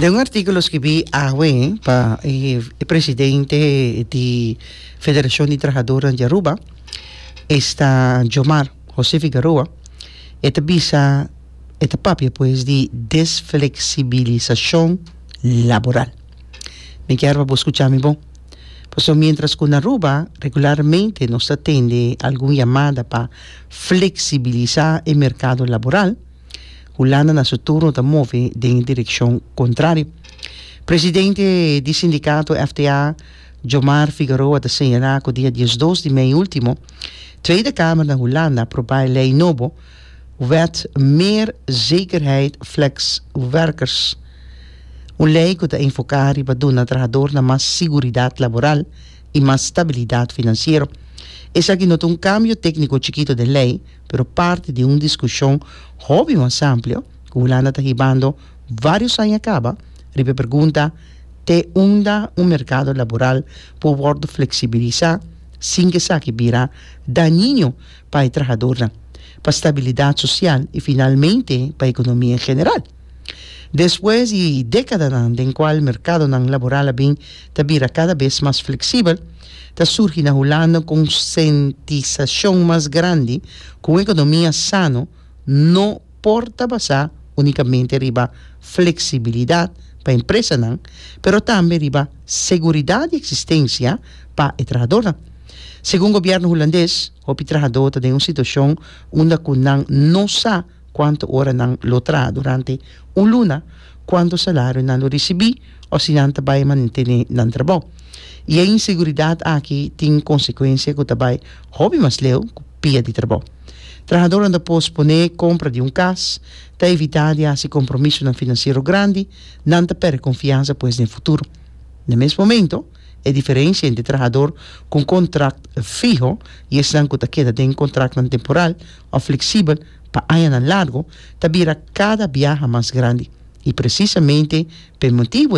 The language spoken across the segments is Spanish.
De un artículo escribí para el presidente de Federación de Trabajadores de Aruba, está Jomar José Figueroa, esta visa, esta papia pues de desflexibilización laboral. Me quiero escuchar mi voz. Pues mientras que en Aruba regularmente nos atiende alguna llamada para flexibilizar el mercado laboral, Holanda na su turno te mueve en dirección contraria. Presidente del sindicato FTA, Jomar Figueroa, te señala que el día 12 de maio último, Tweede Kamer de Holanda aprobou lei novo, wet meer zekerheid flex werkers. Een lei que te enfocar para dar a trabajador más seguridad laboral y más estabilidad financiera. Es aquí no un cambio técnico chiquito de ley, pero parte de una discusión hobby más amplio, que Holanda está llevando varios años a cabo, y me pregunta, ¿te hunda un mercado laboral por poder flexibilizar sin que sea dañino para el trabajador, para estabilidad social y finalmente para la economía en general? Después de décadas en cual el mercado laboral está cada vez más flexible, está surgiendo en Holanda una concientización más grande que una economía sana no porta basar únicamente en flexibilidad para empresas, pero también en seguridad y existencia para el trabajador. Según el gobierno holandés, el trabajador está en una situación donde no sabe cuánto horas lo trabaja durante un luna, cuánto salario lo recibe o si no va a mantener el trabajo. Y la inseguridad aquí tiene consecuencias que también hobby más leo que pide de trabajo. Trabajador anda posponer compra de un casa, está evitar de hacer compromiso financiero grande, no te perde confianza pues en el futuro. En el mismo momento, la diferencia entre trabajador con contrato fijo y el que queda de un contrato temporal o flexible para años largo, también cada viaje más grande. Y precisamente por motivo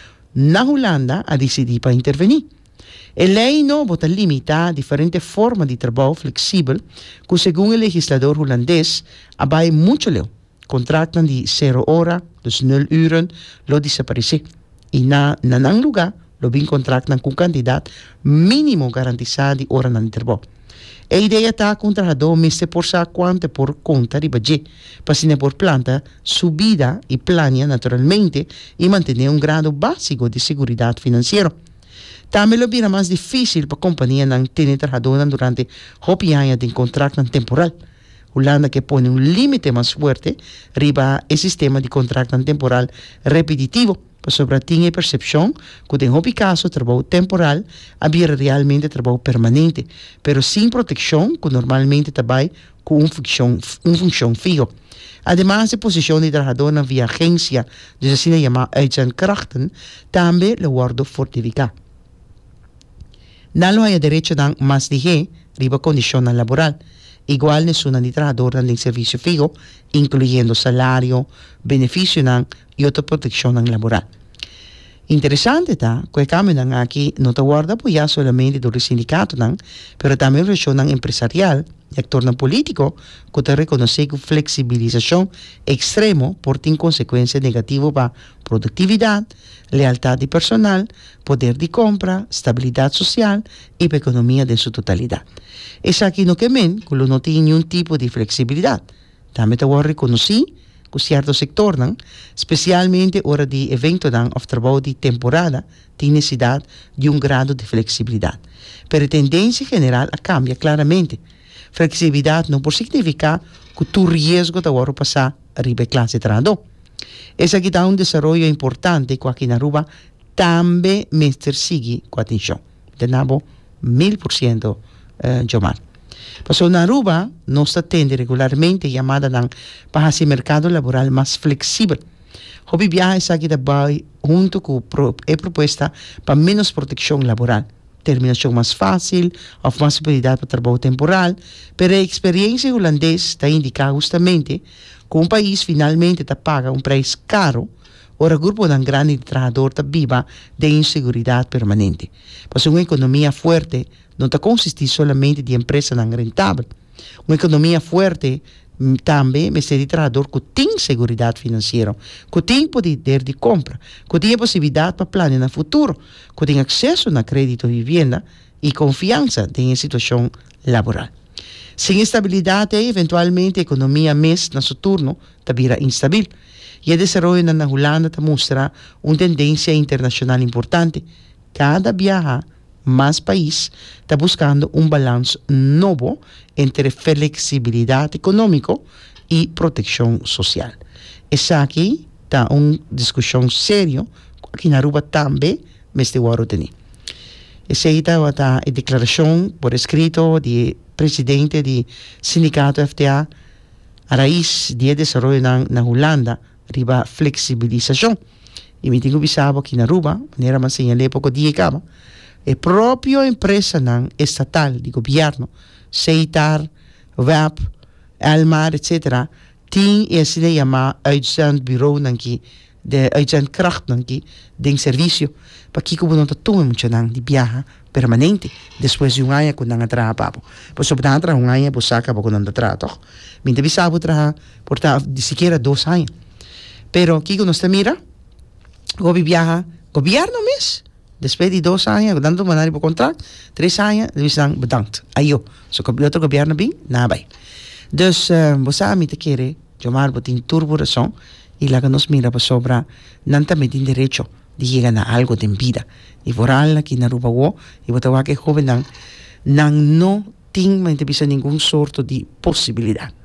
na Holanda ha decidido para intervenir. La lei no bota limita diferentes formas de trabajo flexible que según el legislador holandés hay mucho leo. Contratos de 0 horas, dus 0 uren, lo desaparece. Y na lugar, lo bin contratos con cantidad mínimo garantizada de horas de trabajo. La idea está que un trabajador se por cuánto por conta de budget, para por planta su vida y planea naturalmente y mantener un grado básico de seguridad financiera. También lo será más difícil para compañías tener trabajadores durante años de contrato temporal. Holanda que pone un límite más fuerte arriba el sistema de contrato temporal repetitivo, para sobre tiene percepción que en este caso trabajo temporal había realmente trabajo permanente, pero sin protección que normalmente trabaja con una función fijo. Además, la posición de trabajador vía agencia, de así llamada agentkrachten, también lo guardo fortificado. No hay derecho a más de riba condición laboral. Igual es una de trabajador en servicio fijo, incluyendo salario, beneficio y otra protección laboral. Interesante está que el cambio aquí no te guarda apoyar solamente del sindicato, pero también relación empresarial y actor político que te reconoce que flexibilización extremo por tener consecuencias negativas para productividad, lealtad de personal, poder de compra, estabilidad social y para economía de su totalidad. Es aquí no que no tiene ningún tipo de flexibilidad. También te voy a reconocer que cierto sector, especialmente hora de evento o trabajo de temporada, tiene necesidad de un grado de flexibilidad. Pero la tendencia general cambia claramente. Flexibilidad no por significar que tu riesgo te va a pasar arriba de clase de trabajador. Es aquí un desarrollo importante que aquí en Aruba también Mr. sigue con atención. De nuevo, 1000% Jomar. Pues en Aruba nos atiende regularmente llamada para hacer mercado laboral más flexible. Hobby viajes aquí junto con propuesta para menos protección laboral, terminación más fácil, o más posibilidad para trabajo temporal, pero la experiencia holandesa indica justamente que un país finalmente te paga un precio caro, ahora el grupo tan grande de trabajadores viva de inseguridad permanente. Pues una economía fuerte no te consiste solamente de empresas tan rentables. Una economía fuerte Também, mas de trabalhador que tem segurança financeira, que tem poder de compra, que tem possibilidade para planear no futuro, que tem acesso a crédito de vivienda e confiança em situação laboral. Sem estabilidade, eventualmente a economia mês no seu turno vira instável. E o desenvolvimento na Holanda mostra uma tendência internacional importante. Cada viaja mais país está buscando um balanço novo entre flexibilidade econômica e proteção social. Essa aqui está uma discussão séria aqui na Aruba também, mas de Guarutani. Essa aí está a declaração por escrito de presidente do sindicato FTA a raiz de desenvolvimento na Holanda riba flexibilização. E me tenho pensado aqui na Aruba, maneira mais señalé pouco dia acaba, a própria empresa estatal de governo, CETAR, WAP, Almar, etc., tem esse chamado uitzendbureau de uitzendkracht de serviço para que como não tome muito de viaja permanente depois de ano quando não trabalha papo. Pois sobre não um ano você acaba quando não trabalha, toch? Me deve saber trabalhar por de sequer 2 anos. Pero que nos mira, gobi viaja, governo mês. Depois de 2 anos, dando maneira para contrato, 3 anos, eles dão bedankt. Aí eu, se o outro governo bem, não vai. Dus, você me te quer, chamar por turburação e lá que nos mira para sobra, não também tem direito de chegar a algo de vida. E por alla que na Aruba e botar que jovem não tem nenhum sorto de possibilidade.